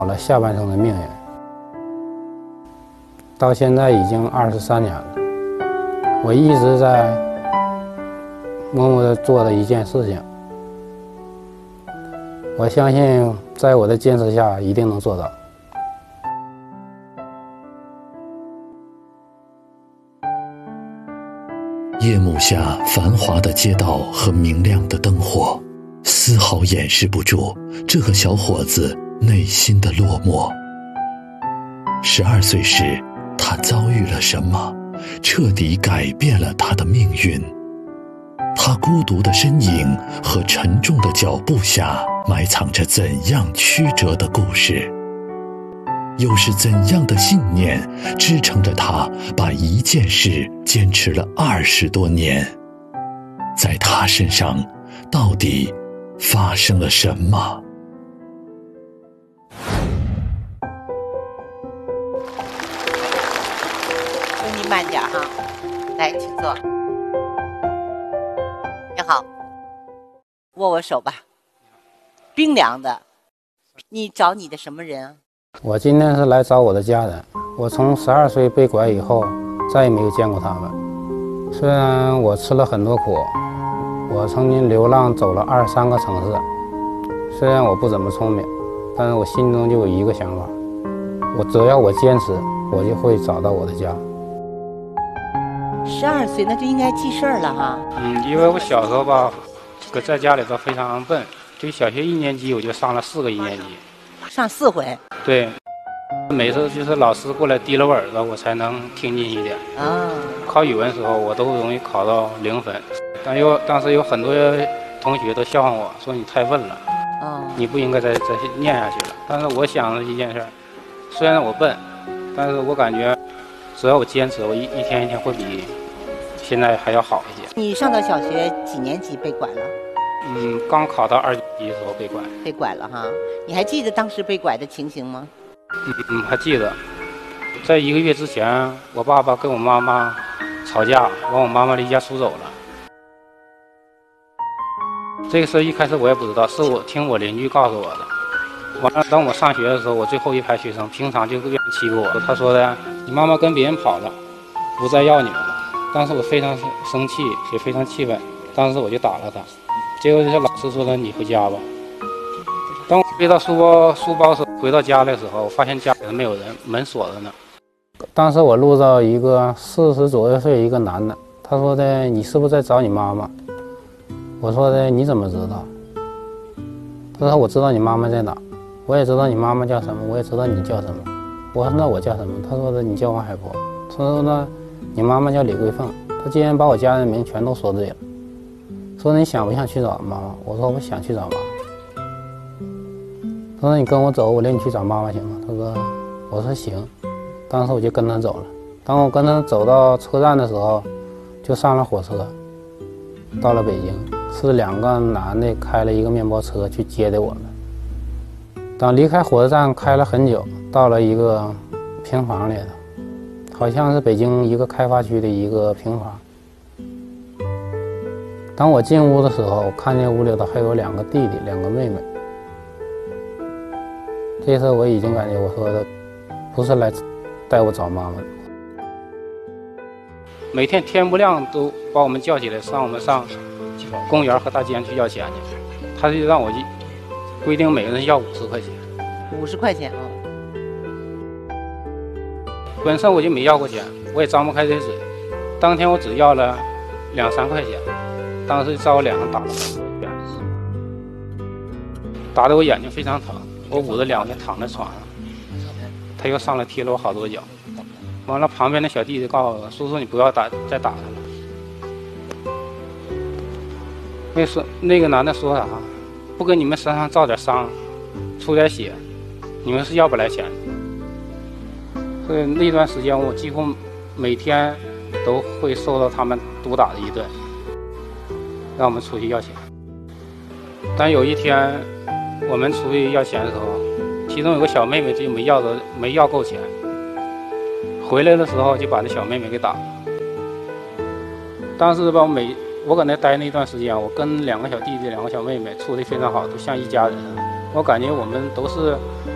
了下半生的命运。到现在已经23年了，我一直在默默地做的一件事情，我相信在我的坚持下一定能做到。 夜幕下繁华的街道和明亮的灯火，丝毫掩饰不住这个小伙子内心的落寞。12岁时，他遭遇了什么，彻底改变了他的命运？他孤独的身影和沉重的脚步下，埋藏着怎样曲折的故事？又是怎样的信念支撑着他把一件事坚持了20多年？在他身上到底发生了什么？ 请你慢点哈，来，请坐。你好，握握手吧，冰凉的。你找你的什么人啊？ 我今天是来找我的家人。我从12岁被拐以后，再也没有见过他们。虽然我吃了很多苦，我曾经流浪走了23个城市。虽然我不怎么聪明，但是我心中就有一个想法：只要我坚持，我就会找到我的家。 12岁那就应该记事儿了哈。 因为我小时候吧，在家里头非常笨，就小学1年级我就上了4个1年级， 上4回。 对，每次就是老师过来提了我耳朵，我才能听进一点。考语文时候我都容易考到0分，当时有很多同学都笑话我说你太笨了，你不应该再念下去了。但是我想了一件事，虽然我笨，但是我感觉只要我坚持，我一天一天会比现在还要好一些。 你上到小学几年级被拐了？ 刚考到2级的时候被拐。被拐了哈？你还记得当时被拐的情形吗？ 还记得，在1个月之前，我爸爸跟我妈妈吵架，我妈妈离家出走了。这个事一开始我也不知道，是我听我邻居告诉我的。完了，当我上学的时候，我最后一排学生平常就愿意欺负我。他说的，你妈妈跟别人跑了，不再要你们了。当时我非常生气，也非常气愤，当时我就打了他。结果这老师说的，你回家吧。当我背到书包时回到家的时候，我发现家里没有人，门锁着呢。当时我路到一个40左右岁一个男的，他说的，你是不是在找你妈妈？我说的，你怎么知道？他说我知道你妈妈在哪，我也知道你妈妈叫什么，我也知道你叫什么。我说那我叫什么？他说的你叫王海波。他说呢，你妈妈叫李桂凤。他竟然把我家人名全都说对了。说你想不想去找妈妈？我说我想去找妈妈。他说你跟我走，我领你去找妈妈行吗？他说，我说行。当时我就跟他走了。当我跟他走到车站的时候，就上了火车，到了北京，是2个男的开了一个面包车去接的我们。当离开火车站开了很久，到了一个平房里头，好像是北京一个开发区的一个平房。当我进屋的时候，我看见屋里头还有2个弟弟2个妹妹。这时候我已经感觉我说的不是来带我找妈妈的。每天天不亮都把我们叫起来，我们上公园和大街上去要钱去。他就让我规定每个人要50块钱。 50块钱啊！ 本身我就没要过钱，我也张不开这嘴。当天我只要了2、3块钱，当时照我脸上打了很多拳，打得我眼睛非常疼，我捂着2天躺在床上。他又上来踢了我好多脚。完了，旁边的小弟弟告诉我，叔叔你不要再打他了。那个男的说啥？不给你们身上造点伤，出点血，你们是要不来钱的。所以那段时间我几乎每天都会受到他们毒打的一顿，让我们出去要钱。但有一天我们出去要钱的时候，其中有个小妹妹就没要够钱，回来的时候就把那小妹妹给打了。当时吧，我搁那待那段时间，我跟2个小弟弟2个小妹妹处得非常好，都像一家人。我感觉我们都是